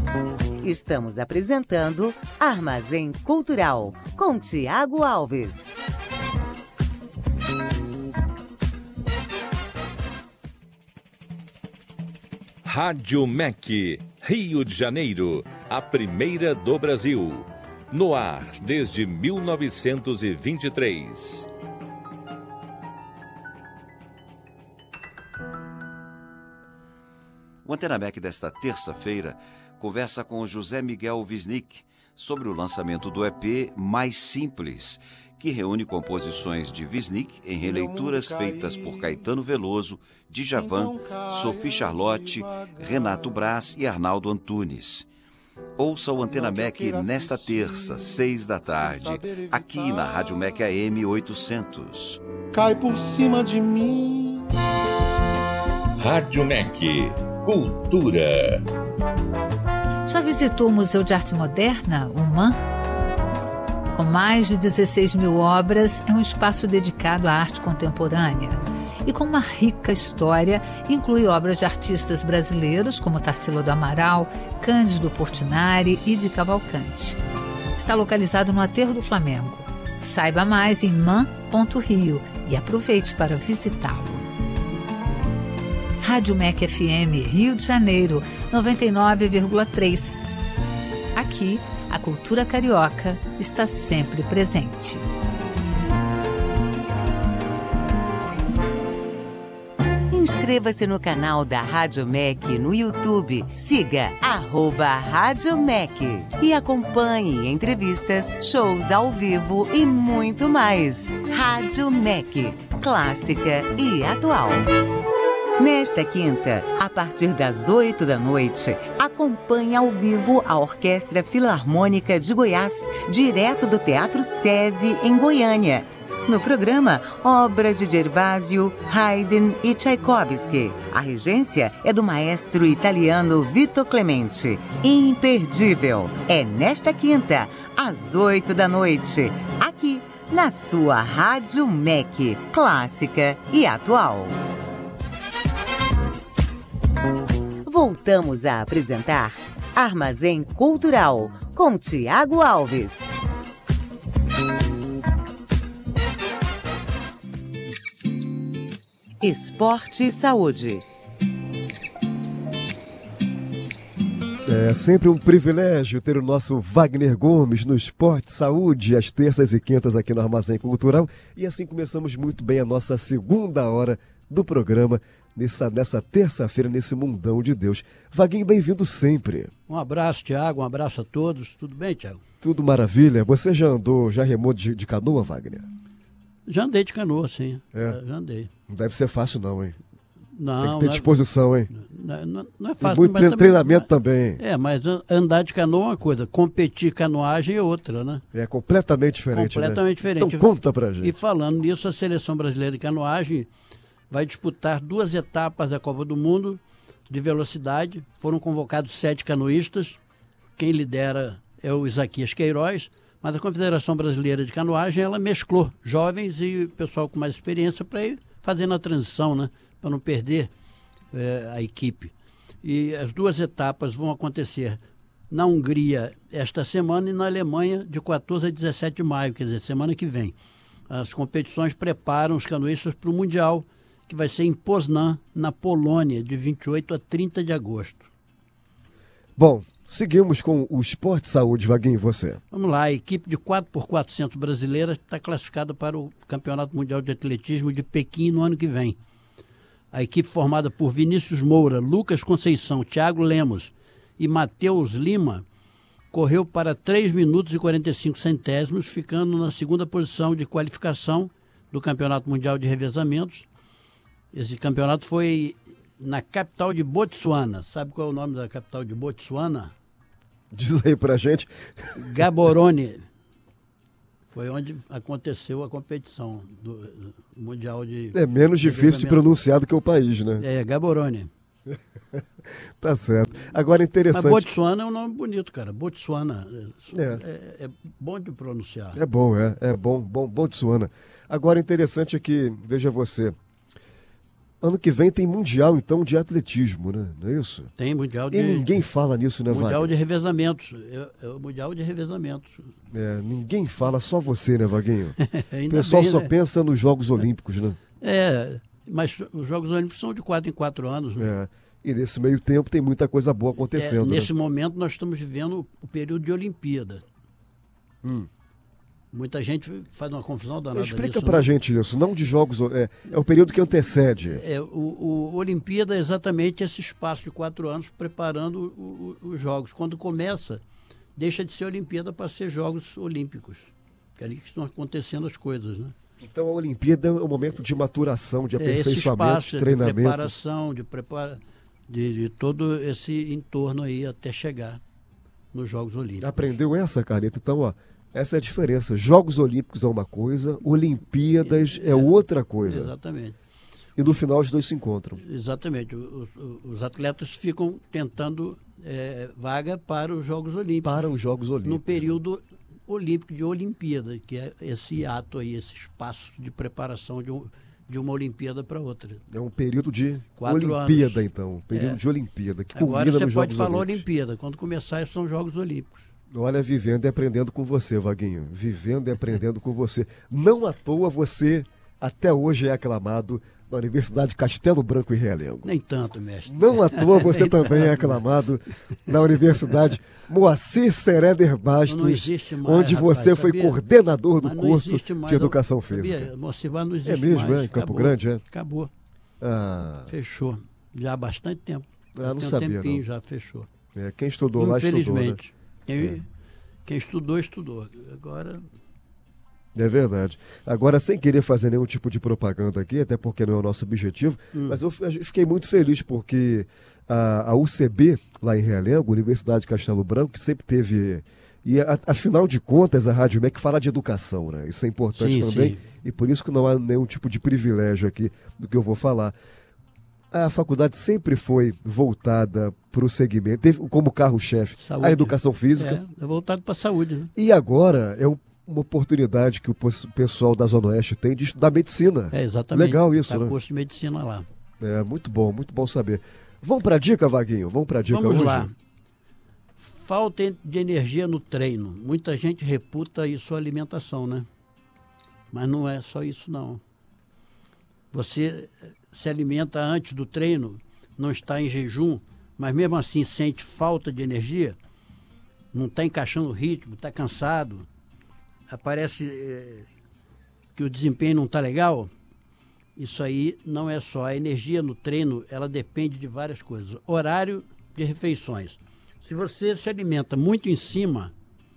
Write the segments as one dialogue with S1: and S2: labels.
S1: Estamos apresentando Armazém Cultural, com Tiago Alves.
S2: Rádio MEC, Rio de Janeiro, a primeira do Brasil. No ar desde 1923.
S3: O Antena MEC desta terça-feira conversa com o José Miguel Wisnik sobre o lançamento do EP Mais Simples, que reúne composições de Wisnik em releituras feitas por Caetano Veloso, Djavan, Sophie Charlotte, Renato Braz e Arnaldo Antunes. Ouça o Antena MEC nesta terça, 18h, aqui na Rádio MEC AM 800.
S4: Cai por cima de mim.
S2: Rádio MEC, Cultura.
S5: Já visitou o Museu de Arte Moderna, o MAM? Com mais de 16 mil obras, é um espaço dedicado à arte contemporânea. E com uma rica história, inclui obras de artistas brasileiros como Tarsila do Amaral, Cândido Portinari e de Cavalcante. Está localizado no Aterro do Flamengo. Saiba mais em man.rio e aproveite para visitá-lo. Rádio MEC FM, Rio de Janeiro, 99,3. Aqui, a cultura carioca está sempre presente.
S1: Inscreva-se no canal da Rádio MEC no YouTube. Siga @Rádio MEC e acompanhe entrevistas, shows ao vivo e muito mais. Rádio MEC, clássica e atual. Nesta quinta, a partir das 20h, acompanhe ao vivo a Orquestra Filarmônica de Goiás, direto do Teatro SESI, em Goiânia. No programa, obras de Gervásio, Haydn e Tchaikovsky. A regência é do maestro italiano Vito Clemente. Imperdível! É nesta quinta, às 20h, aqui na sua Rádio MEC, clássica e atual. Voltamos a apresentar Armazém Cultural, com Tiago Alves. Esporte e saúde.
S6: É sempre um privilégio ter o nosso Wagner Gomes no Esporte e Saúde, às terças e quintas aqui no Armazém Cultural. E assim começamos muito bem a nossa segunda hora do programa, nessa terça-feira, nesse mundão de Deus. Vaguinho, bem-vindo sempre.
S7: Um abraço, Tiago, um abraço a todos. Tudo bem, Tiago?
S6: Tudo maravilha. Você já remou de canoa, Wagner?
S7: Já andei de canoa, sim.
S6: Já
S7: andei.
S6: Não deve ser fácil não, hein?
S7: Não.
S6: Tem que ter disposição, hein?
S7: Não é fácil.
S6: E muito treinamento também.
S7: Mas andar de canoa é uma coisa, competir canoagem é outra, né?
S6: É completamente diferente,
S7: completamente diferente.
S6: Então conta pra gente.
S7: E falando nisso, a Seleção Brasileira de Canoagem vai disputar 2 etapas da Copa do Mundo de velocidade. Foram convocados 7 canoístas. Quem lidera é o Isaquias Queiroz, mas a Confederação Brasileira de Canoagem, ela mesclou jovens e pessoal com mais experiência para ir fazendo a transição, né? Para não perder a equipe. E as 2 etapas vão acontecer na Hungria esta semana e na Alemanha de 14 a 17 de maio, quer dizer, semana que vem. As competições preparam os canoístas para o Mundial, que vai ser em Poznan, na Polônia, de 28 a 30 de agosto.
S6: Bom, seguimos com o Esporte e Saúde, Vaguinho, e você?
S7: Vamos lá, a equipe de 4x400 brasileira está classificada para o Campeonato Mundial de Atletismo de Pequim no ano que vem. A equipe formada por Vinícius Moura, Lucas Conceição, Thiago Lemos e Matheus Lima correu para 3 minutos e 45 centésimos, ficando na segunda posição de qualificação do Campeonato Mundial de Revezamentos. Esse campeonato foi na capital de Botsuana. Sabe qual é o nome da capital de Botsuana?
S6: Diz aí pra gente.
S7: Gaborone. Foi onde aconteceu a competição do Mundial de...
S6: É menos difícil de pronunciar do que o país, né?
S7: É, Gaborone.
S6: Tá certo. Agora, interessante...
S7: Mas Botsuana é um nome bonito, cara. Botsuana. É bom de pronunciar.
S6: É bom, Botsuana. Agora, interessante é que, veja você, Ano que vem tem Mundial, então, de atletismo, né? Não é isso?
S7: Tem Mundial de...
S6: E ninguém fala nisso, né,
S7: Mundial
S6: Wagner?
S7: de revezamentos. É o Mundial de revezamentos.
S6: Ninguém fala, só você, né, Vaguinho? O
S7: Ainda
S6: pessoal
S7: bem,
S6: só
S7: né?
S6: pensa nos Jogos Olímpicos, né?
S7: Mas os Jogos Olímpicos são de 4 em 4 anos. Né?
S6: E nesse meio tempo tem muita coisa boa acontecendo.
S7: Nesse
S6: né?
S7: momento nós estamos vivendo o período de Olimpíada. Muita gente faz uma confusão danada
S6: Explica
S7: nisso,
S6: pra
S7: né?
S6: gente isso, não de jogos, é o período que antecede.
S7: O Olimpíada é exatamente esse espaço de 4 anos preparando os Jogos. Quando começa, deixa de ser Olimpíada para ser Jogos Olímpicos. Que é ali que estão acontecendo as coisas, né?
S6: Então a Olimpíada é um momento de maturação, de
S7: Esse
S6: aperfeiçoamento,
S7: espaço
S6: de treinamento.
S7: de preparação, de todo esse entorno aí até chegar nos Jogos Olímpicos.
S6: Aprendeu essa, Careta? Então, ó, essa é a diferença. Jogos Olímpicos é uma coisa, Olimpíadas é outra coisa.
S7: Exatamente.
S6: E no final os dois se encontram.
S7: Exatamente. Os atletas ficam tentando vaga para os Jogos Olímpicos.
S6: Para os Jogos Olímpicos.
S7: No período olímpico de Olimpíada, que é esse ato aí, esse espaço de preparação de uma Olimpíada para outra.
S6: É um período de
S7: 4
S6: Olimpíada,
S7: anos.
S6: então. Um período de Olimpíada, que
S7: Agora
S6: culmina
S7: você
S6: nos
S7: pode
S6: Jogos
S7: falar
S6: Olímpicos.
S7: Olimpíada, quando começar são os Jogos Olímpicos.
S6: Olha, vivendo e aprendendo com você, Vaguinho. Vivendo e aprendendo com você. Não à toa você, até hoje, é aclamado na Universidade Castelo Branco e Realengo.
S7: Nem tanto, mestre.
S6: Não à toa você também é aclamado na Universidade Moacir Sereder Bastos,
S7: Não existe mais,
S6: onde
S7: rapaz,
S6: você foi
S7: sabia?
S6: coordenador do
S7: Mas não
S6: curso
S7: existe mais,
S6: de Educação Física.
S7: Sabia? Mocivá não existe
S6: É mesmo,
S7: mais.
S6: em Campo
S7: Acabou.
S6: Grande, é?
S7: Acabou.
S6: Ah,
S7: Fechou. Já há bastante tempo.
S6: não
S7: Tem um
S6: sabia,
S7: tempinho
S6: não.
S7: já fechou.
S6: Quem estudou lá, estudou, né?
S7: Infelizmente. Quem estudou, estudou. Agora,
S6: É verdade. Agora, sem querer fazer nenhum tipo de propaganda aqui, até porque não é o nosso objetivo, mas eu fiquei muito feliz porque a UCB, lá em Realengo, Universidade Castelo Branco, que sempre teve... E, afinal de contas, a Rádio MEC fala de educação, né? Isso é importante
S7: Sim,
S6: também.
S7: sim.
S6: E por isso que não há nenhum tipo de privilégio aqui do que eu vou falar. A faculdade sempre foi voltada para o segmento, teve como carro-chefe a
S7: Saúde.
S6: educação física.
S7: é voltado para a saúde, né?
S6: E agora é uma oportunidade que o pessoal da Zona Oeste tem de estudar medicina.
S7: Exatamente.
S6: Legal isso,
S7: Tá
S6: né?
S7: curso de medicina lá.
S6: É muito bom saber. Vamos para a dica, Vaguinho? Vamos para a dica
S7: Vamos
S6: hoje?
S7: lá. Falta de energia no treino. Muita gente reputa isso a alimentação, né? Mas não é só isso, não. Você se alimenta antes do treino, não está em jejum, mas mesmo assim sente falta de energia, não está encaixando o ritmo, está cansado, aparece que o desempenho não está legal. Isso aí não é só. A energia no treino, ela depende de várias coisas. Horário de refeições. Se você se alimenta muito em cima,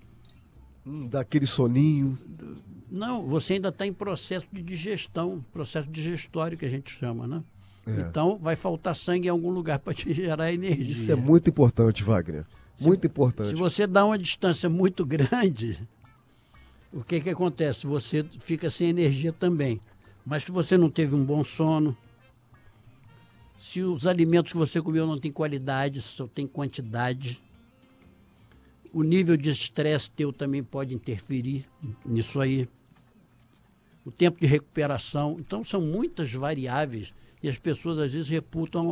S6: Dá aquele soninho.
S7: não, você ainda está em processo de digestão, processo digestório que a gente chama, né?
S6: É.
S7: Então vai faltar sangue em algum lugar para te gerar energia.
S6: Isso é muito importante, Wagner. Muito importante.
S7: Se você dá uma distância muito grande, o que acontece? Você fica sem energia também. Mas se você não teve um bom sono, se os alimentos que você comeu não têm qualidade, só tem quantidade, o nível de estresse teu também pode interferir nisso aí. O tempo de recuperação. Então são muitas variáveis e as pessoas às vezes reputam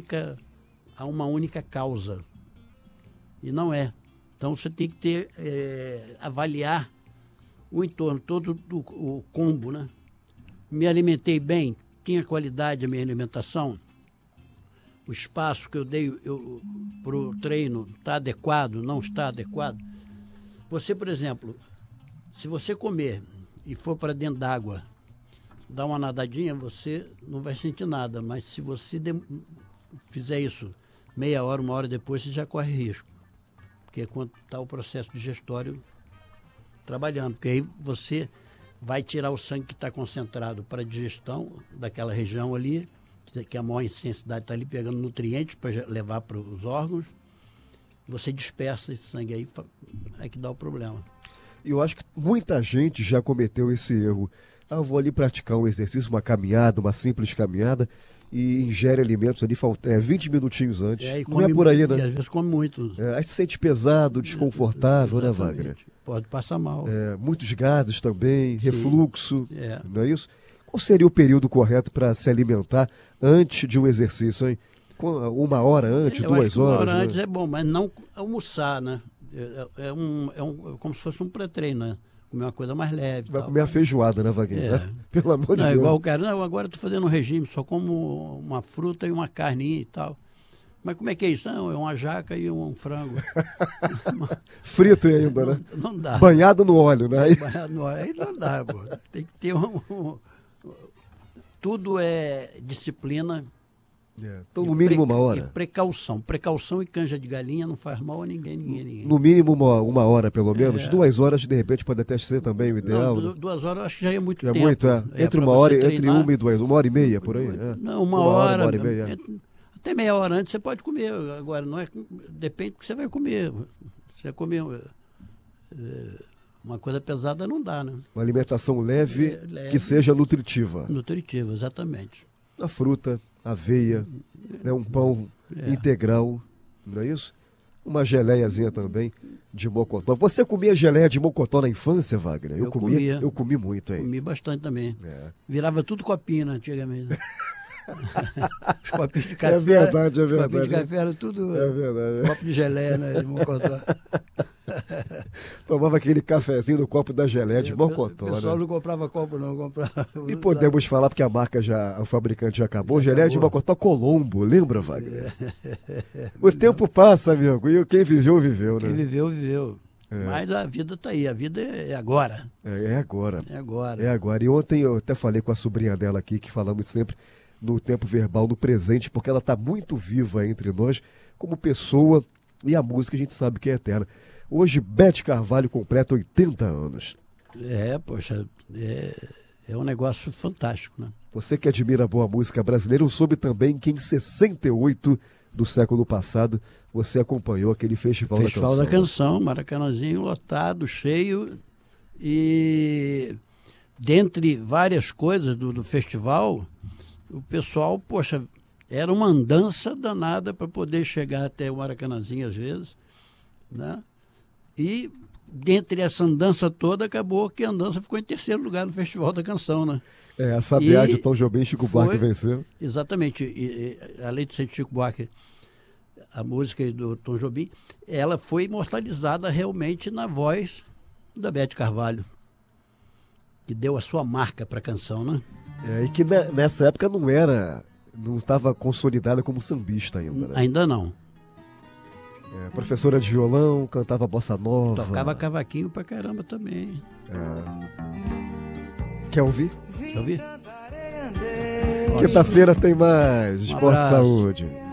S7: a uma única causa. E não é. Então você tem que avaliar o entorno, todo o combo, né? Me alimentei bem, tinha qualidade a minha alimentação, o espaço que eu dei para o treino está adequado, não está adequado. Você, por exemplo, se você comer e for para dentro d'água, dar uma nadadinha, você não vai sentir nada, mas se você fizer isso meia hora, uma hora depois, você já corre risco. Porque é quando está o processo digestório trabalhando, porque aí você vai tirar o sangue que está concentrado para a digestão daquela região ali, que a maior intensidade está ali pegando nutrientes para levar para os órgãos, você dispersa esse sangue aí, é que dá o problema.
S6: Eu acho que muita gente já cometeu esse erro. Eu vou ali praticar um exercício, uma caminhada, uma simples caminhada, e ingere alimentos ali 20 minutinhos antes. Não é por aí, né?
S7: E às vezes come muito.
S6: Aí se sente pesado, desconfortável, né, Wagner?
S7: Pode passar mal.
S6: Muitos gases também, refluxo,
S7: É.
S6: não é isso? Qual seria o período correto para se alimentar antes de um exercício, hein? 1 hora antes,
S7: Eu
S6: 2
S7: acho que 1
S6: horas?
S7: hora
S6: Né?
S7: antes é bom, mas não almoçar, né? Como se fosse um pré-treino, né? Comer uma coisa mais leve.
S6: Vai
S7: tal.
S6: comer a feijoada, né, Vaguinho?
S7: É.
S6: Pelo amor de
S7: Não,
S6: Deus.
S7: igual o cara, não, agora eu tô fazendo um regime, só como uma fruta e uma carninha e tal. Mas como é que é isso? Não, é uma jaca e um frango.
S6: Frito ainda, né?
S7: Não dá.
S6: Banhado no óleo, né?
S7: Aí não dá, pô. Tem que ter tudo é disciplina.
S6: Então, no mínimo 1
S7: E
S6: hora.
S7: precaução. Precaução e canja de galinha não faz mal a ninguém.
S6: No mínimo 1 hora, pelo menos. 2 horas, de repente, pode até ser também o ideal.
S7: Não, 2 horas eu acho que já é muito
S6: É
S7: tempo.
S6: muito, é. Entre
S7: pra
S6: 1 hora,
S7: você
S6: entre
S7: treinar.
S6: 1 e 2, 1h30, por aí. É.
S7: Não, 1 hora.
S6: 1h30.
S7: Até meia hora antes você pode comer. Agora, não é, depende do que você vai comer. Se você comer uma coisa pesada, não dá, né?
S6: Uma alimentação leve,
S7: Leve.
S6: que seja nutritiva.
S7: Nutritivo, exatamente.
S6: A fruta, aveia, né, um pão integral, não é isso? Uma geleiazinha também de mocotó. Você comia geleia de mocotó na infância, Wagner?
S7: Eu comia.
S6: Eu comi muito, hein?
S7: Comi bastante também.
S6: É.
S7: Virava tudo copinho, né, antigamente. Os copinhos de café.
S6: É verdade, é
S7: Os copinhos de
S6: verdade.
S7: café eram tudo
S6: É verdade.
S7: copo de geleia, né, de mocotó.
S6: Tomava aquele cafezinho no copo da geleia de mocotó,
S7: O pessoal
S6: né?
S7: não comprava copo, não. Comprava...
S6: E podemos falar, porque a marca o fabricante já acabou,
S7: Já
S6: geleia de
S7: acabou.
S6: mocotó Colombo, lembra, Wagner? O tempo passa, amigo, e quem viveu, viveu,
S7: Quem
S6: né?
S7: viveu, viveu. Mas a vida está aí, a vida é agora.
S6: É agora.
S7: É agora.
S6: É agora. E ontem eu até falei com a sobrinha dela aqui, que falamos sempre no tempo verbal, no presente, porque ela está muito viva entre nós, como pessoa, e a música a gente sabe que é eterna. Hoje, Beth Carvalho completa 80 anos.
S7: Poxa, é um negócio fantástico, né?
S6: Você que admira a boa música brasileira, eu soube também que em 68 do século passado, você acompanhou aquele Festival
S7: da Canção, Maracanãzinho lotado, cheio, e dentre várias coisas do festival, o pessoal, poxa, era uma andança danada para poder chegar até o Maracanãzinho às vezes, né? E dentre essa andança toda, acabou que a andança ficou em 3º lugar no Festival da Canção, né?
S6: A Sabiá de Tom Jobim e Chico Buarque venceu.
S7: Exatamente. E, além de ser de Chico Buarque, a música do Tom Jobim, ela foi imortalizada realmente na voz da Beth Carvalho, que deu a sua marca para a canção, né?
S6: E que nessa época não estava consolidada como sambista ainda, né?
S7: Ainda não.
S6: Professora de violão, cantava bossa nova.
S7: Tocava cavaquinho pra caramba também.
S6: Quer ouvir?
S7: Quer ouvir?
S6: Quinta-feira tem mais Esporte e Saúde.